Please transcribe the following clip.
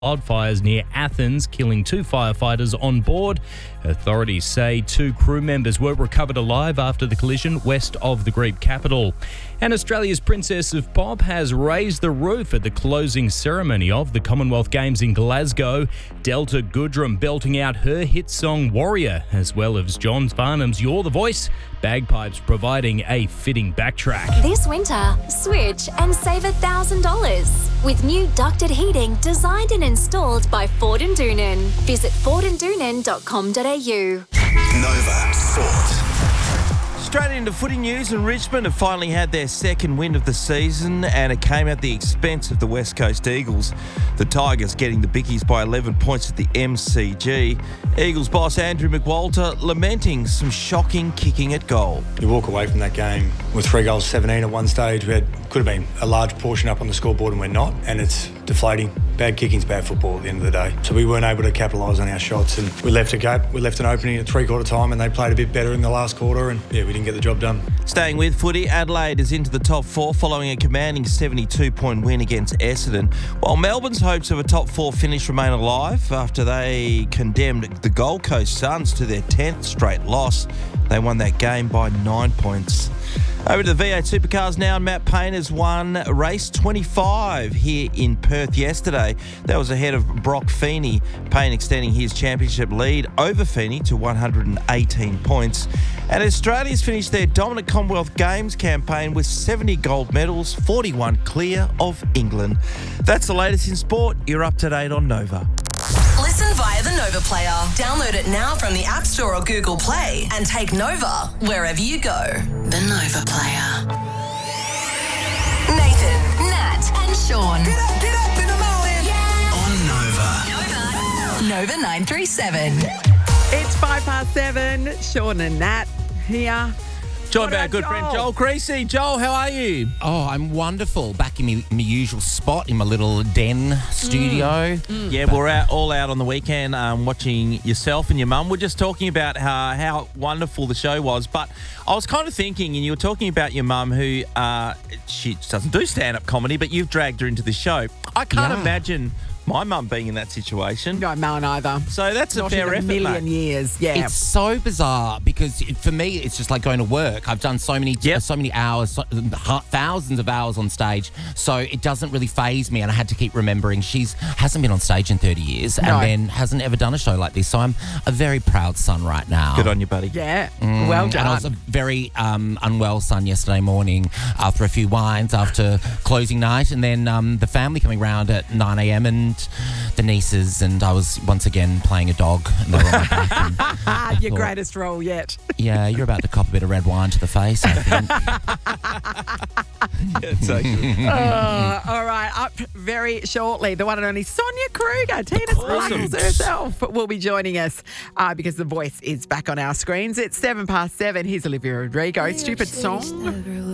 Wildfires near Athens, killing 2 firefighters on board. Authorities say 2 crew members were recovered alive after the collision west of the Greek capital. And Australia's Princess of Pop has raised the roof at the closing ceremony of the Commonwealth Games in Glasgow. Delta Goodrem belting out her hit song Warrior, as well as John Farnham's You're the Voice. Bagpipes providing a fitting backtrack. This winter, switch and save $1,000 with new ducted heating designed and installed by Ford and Doonan. Visit fordanddoonan.com.au. Nova Sport. Straight into footy news, and Richmond have finally had their second win of the season, and it came at the expense of the West Coast Eagles. The Tigers getting the Bickies by 11 points at the MCG. Eagles boss Andrew McWalter lamenting some shocking kicking at goal. You walk away from that game with 3 goals, 17 at one stage. Could have been a large portion up on the scoreboard and we're not, and it's deflating. Bad kicking's bad football at the end of the day. So we weren't able to capitalise on our shots, and we left a gap. We left an opening at three-quarter time, and they played a bit better in the last quarter, and we didn't get the job done. Staying with footy, Adelaide is into the top 4 following a commanding 72-point win against Essendon, while Melbourne's hopes of a top 4 finish remain alive after they condemned the Gold Coast Suns to their 10th straight loss. They won that game by 9 points. Over to the V8 Supercars now, and Matt Payne has won race 25 here in Perth yesterday. That was ahead of Brock Feeney. Payne extending his championship lead over Feeney to 118 points. And Australia's finished their dominant Commonwealth Games campaign with 70 gold medals, 41 clear of England. That's the latest in sport. You're up to date on Nova. Listen via the Nova Player. Download it now from the App Store or Google Play and take Nova wherever you go. The Nova Player. Nathan, Nat and Sean. Get up in the morning. Yeah. On Nova. Nova 937. It's 7:05. Sean and Nat here. Joined by our good friend Joel Creasy. Joel, how are you? Oh, I'm wonderful. Back in my usual spot in my little den studio. Yeah, we're all out on the weekend watching yourself and your mum. We're just talking about how wonderful the show was. But I was kind of thinking, and you were talking about your mum who, she doesn't do stand-up comedy, but you've dragged her into the show. I can't imagine my mum being in that situation. No, mine either. So that's Not a fair in a effort, million mate. years. Yeah. It's so bizarre because for me, it's just like going to work. I've done so many hours, thousands of hours on stage, so it doesn't really faze me. And I had to keep remembering she hasn't been on stage in 30 years and then hasn't ever done a show like this. So I'm a very proud son right now. Good on you, buddy. Yeah. Well done. And I was a very unwell son yesterday morning after a few wines, after closing night, and then the family coming round at 9 a.m. and the nieces, and I was once again playing a dog. And they were on my back, and Your greatest role yet. yeah, you're about to cop a bit of red wine to the face, I think. All right, up very shortly, the one and only Sonia Kruger, Tina Sparkles herself, will be joining us because The Voice is back on our screens. It's 7:07. Here's Olivia Rodrigo. Stupid song.